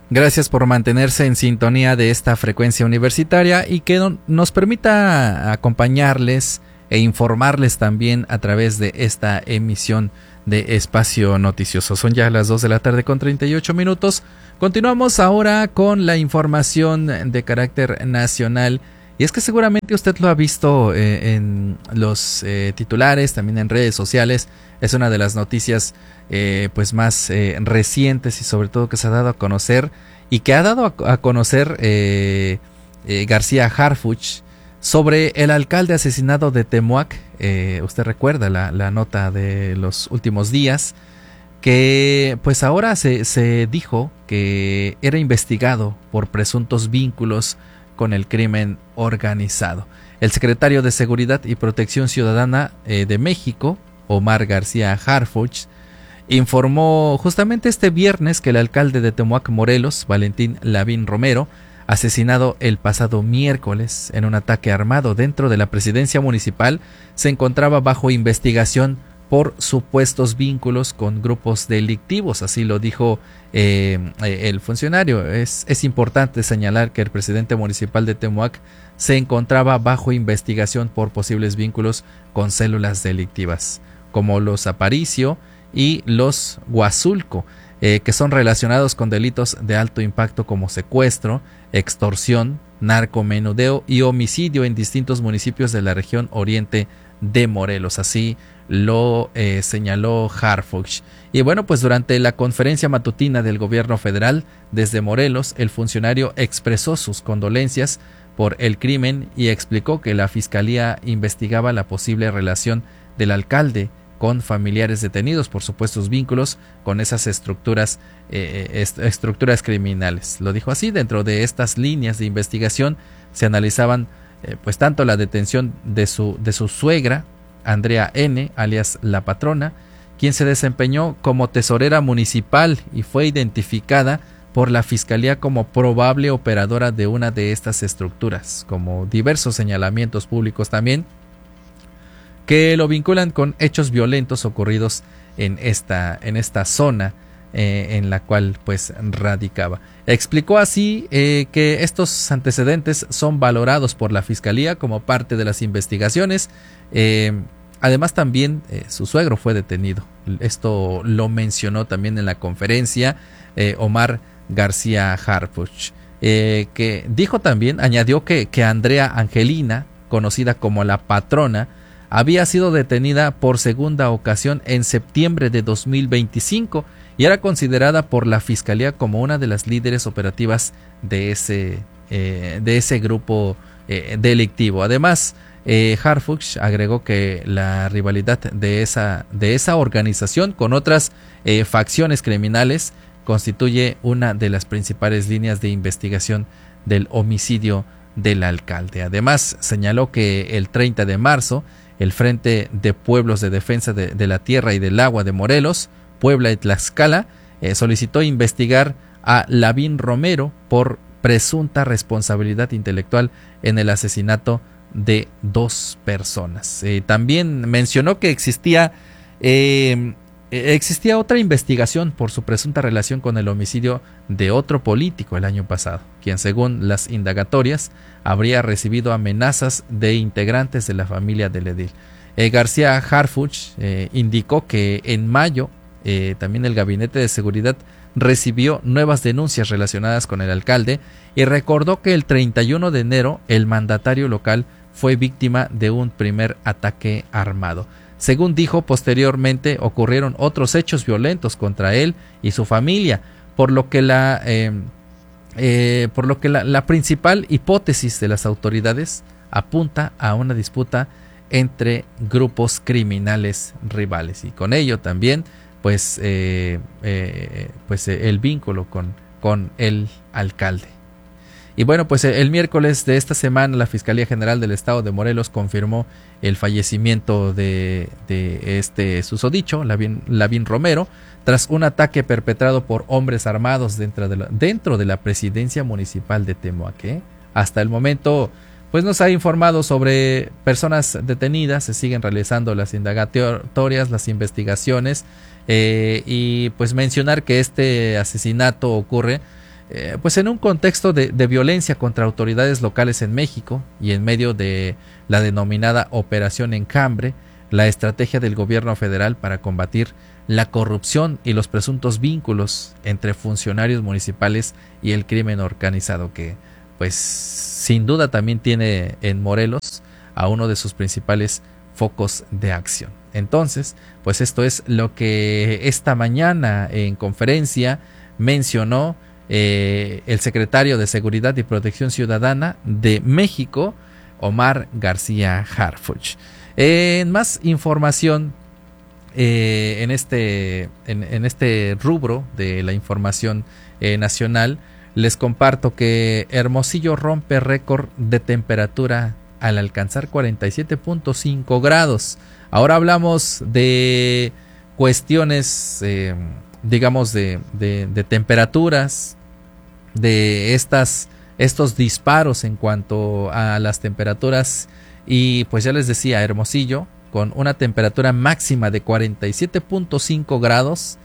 Gracias por mantenerse en sintonía de esta frecuencia universitaria y que nos permita acompañarles e informarles también a través de esta emisión de Espacio Noticioso. Son ya las 2 de la tarde con 38 minutos. Continuamos ahora con la información de carácter nacional. Y es que seguramente usted lo ha visto en los titulares, también en redes sociales. Es una de las noticias pues más recientes y sobre todo que se ha dado a conocer y que ha dado a conocer García Harfuch sobre el alcalde asesinado de Temuac. Usted recuerda la nota de los últimos días, que pues ahora se dijo que era investigado por presuntos vínculos con el crimen organizado. El secretario de Seguridad y Protección Ciudadana de México, Omar García Harfuch, informó justamente este viernes que el alcalde de Temuac, Morelos, Valentín Lavín Romero, asesinado el pasado miércoles en un ataque armado dentro de la presidencia municipal, se encontraba bajo investigación por supuestos vínculos con grupos delictivos. Así lo dijo el funcionario. Es importante señalar que el presidente municipal de Temuac se encontraba bajo investigación por posibles vínculos con células delictivas, como los Aparicio y los Huazulco, que son relacionados con delitos de alto impacto como secuestro, extorsión, narcomenudeo y homicidio en distintos municipios de la región oriente de Morelos. Así lo señaló Harfuch. Y bueno, pues durante la conferencia matutina del gobierno federal desde Morelos, el funcionario expresó sus condolencias por el crimen y explicó que la fiscalía investigaba la posible relación del alcalde con familiares detenidos por supuestos vínculos con esas estructuras criminales. Lo dijo así: dentro de estas líneas de investigación se analizaban pues tanto la detención de su suegra, Andrea N., alias La Patrona, quien se desempeñó como tesorera municipal y fue identificada por la Fiscalía como probable operadora de una de estas estructuras, como diversos señalamientos públicos también que lo vinculan con hechos violentos ocurridos en esta zona en la cual pues radicaba. Explicó así que estos antecedentes son valorados por la Fiscalía como parte de las investigaciones. Además también su suegro fue detenido. Esto lo mencionó también en la conferencia Omar García Harfuch, que dijo también, añadió que Andrea Angelina, conocida como La Patrona, había sido detenida por segunda ocasión en septiembre de 2025 y era considerada por la Fiscalía como una de las líderes operativas de ese grupo delictivo. Además, Harfuch agregó que la rivalidad de esa organización con otras facciones criminales constituye una de las principales líneas de investigación del homicidio del alcalde. Además, señaló que el 30 de marzo el Frente de Pueblos de Defensa de la Tierra y del Agua de Morelos, Puebla y Tlaxcala solicitó investigar a Lavín Romero por presunta responsabilidad intelectual en el asesinato de 2 personas. También mencionó que existía otra investigación por su presunta relación con el homicidio de otro político el año pasado, quien según las indagatorias habría recibido amenazas de integrantes de la familia del edil. García Harfuch indicó que en mayo también el Gabinete de Seguridad recibió nuevas denuncias relacionadas con el alcalde y recordó que el 31 de enero el mandatario local fue víctima de un primer ataque armado. Según dijo, posteriormente ocurrieron otros hechos violentos contra él y su familia, por lo que la principal hipótesis de las autoridades apunta a una disputa entre grupos criminales rivales y con ello también pues el vínculo con el alcalde. Y bueno, pues el miércoles de esta semana la Fiscalía General del Estado de Morelos confirmó el fallecimiento de este susodicho, Lavín Romero, tras un ataque perpetrado por hombres armados dentro de la presidencia municipal de Temuac. Hasta el momento pues nos ha informado sobre personas detenidas, se siguen realizando las indagatorias, las investigaciones y pues mencionar que este asesinato ocurre pues en un contexto de violencia contra autoridades locales en México y en medio de la denominada Operación Enjambre, la estrategia del gobierno federal para combatir la corrupción y los presuntos vínculos entre funcionarios municipales y el crimen organizado, que pues sin duda también tiene en Morelos a uno de sus principales focos de acción. Entonces, pues esto es lo que esta mañana en conferencia mencionó el secretario de Seguridad y Protección Ciudadana de México, Omar García Harfuch. En más información, en este rubro de la información nacional, les comparto que Hermosillo rompe récord de temperatura al alcanzar 47.5 grados. Ahora hablamos de cuestiones, digamos, de temperaturas, de estos disparos en cuanto a las temperaturas. Y pues ya les decía, Hermosillo, con una temperatura máxima de 47.5 grados,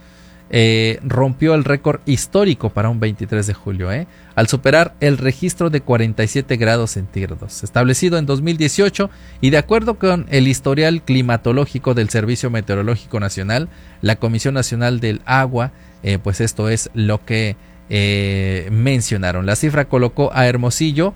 rompió el récord histórico para un 23 de julio, al superar el registro de 47 grados centígrados, establecido en 2018, y de acuerdo con el historial climatológico del Servicio Meteorológico Nacional, la Comisión Nacional del Agua, pues esto es lo que mencionaron. La cifra colocó a Hermosillo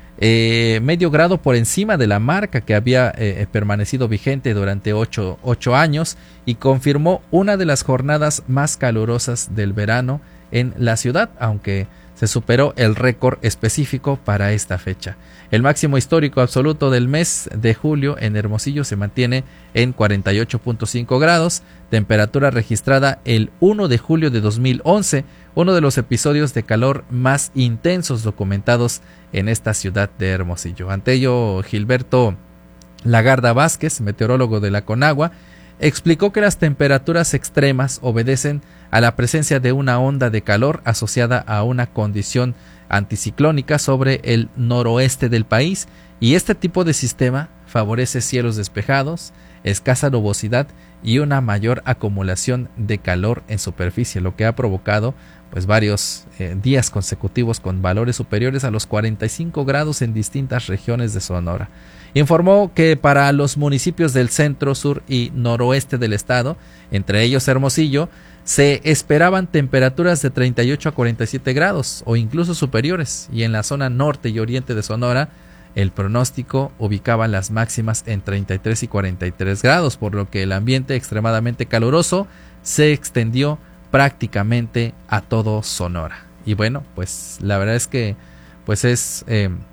medio grado por encima de la marca que había permanecido vigente durante 8 años, y confirmó una de las jornadas más calurosas del verano en la ciudad, aunque se superó el récord específico para esta fecha. El máximo histórico absoluto del mes de julio en Hermosillo se mantiene en 48.5 grados, temperatura registrada el 1 de julio de 2011, uno de los episodios de calor más intensos documentados en esta ciudad de Hermosillo. Ante ello, Gilberto Lagarda Vázquez, meteorólogo de la Conagua, explicó que las temperaturas extremas obedecen a la presencia de una onda de calor asociada a una condición anticiclónica sobre el noroeste del país, y este tipo de sistema favorece cielos despejados, escasa nubosidad y una mayor acumulación de calor en superficie, lo que ha provocado pues varios días consecutivos con valores superiores a los 45 grados en distintas regiones de Sonora. Informó que para los municipios del centro, sur y noroeste del estado, entre ellos Hermosillo, se esperaban temperaturas de 38 a 47 grados o incluso superiores, y en la zona norte y oriente de Sonora el pronóstico ubicaba las máximas en 33 y 43 grados, por lo que el ambiente extremadamente caluroso se extendió prácticamente a todo Sonora. Y bueno, pues la verdad es que pues es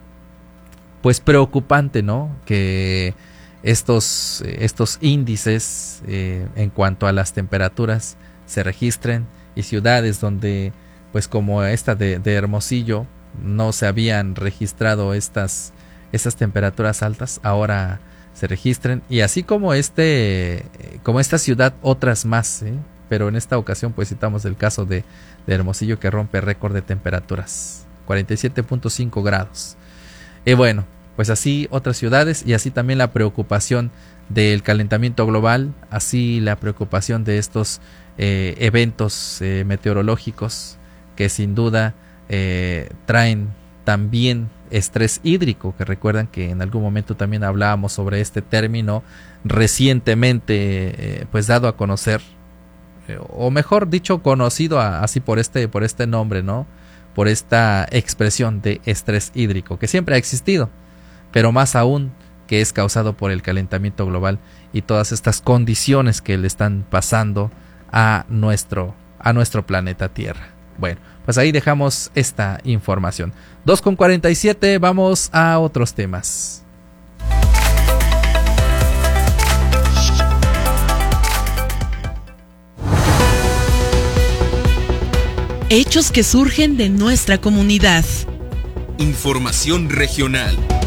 pues preocupante, ¿no?, que estos índices en cuanto a las temperaturas se registren, y ciudades donde pues como esta de Hermosillo no se habían registrado estas temperaturas altas, ahora se registren, y así como esta ciudad, otras más, pero en esta ocasión pues citamos el caso de Hermosillo, que rompe récord de temperaturas, 47.5 grados. Y bueno, pues así otras ciudades, y así también la preocupación del calentamiento global, así la preocupación de estos eventos meteorológicos que sin duda traen también estrés hídrico, que recuerdan que en algún momento también hablábamos sobre este término recientemente pues dado a conocer, o mejor dicho conocido así por este nombre, ¿no?, por esta expresión de estrés hídrico, que siempre ha existido, pero más aún que es causado por el calentamiento global y todas estas condiciones que le están pasando a nuestro planeta Tierra. Bueno, pues ahí dejamos esta información. 2:47, vamos a otros temas. Hechos que surgen de nuestra comunidad. Información regional.